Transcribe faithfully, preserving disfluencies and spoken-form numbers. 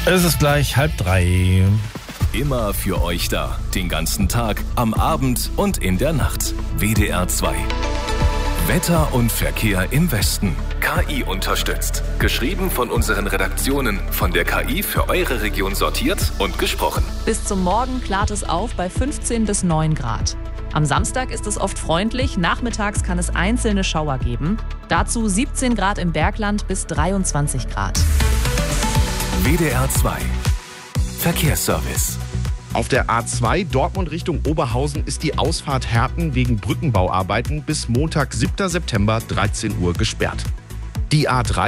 Es ist gleich halb drei. Immer für euch da. Den ganzen Tag, am Abend und in der Nacht. W D R zwei. Wetter und Verkehr im Westen. K I unterstützt. Geschrieben von unseren Redaktionen. Von der K I für eure Region sortiert und gesprochen. Bis zum Morgen klart es auf bei fünfzehn bis neun Grad. Am Samstag ist es oft freundlich, nachmittags kann es einzelne Schauer geben. Dazu siebzehn Grad im Bergland bis dreiundzwanzig Grad. W D R zwei. Verkehrsservice. Auf der A zwei Dortmund Richtung Oberhausen ist die Ausfahrt Herten wegen Brückenbauarbeiten bis Montag, siebter September, dreizehn Uhr gesperrt. Die A drei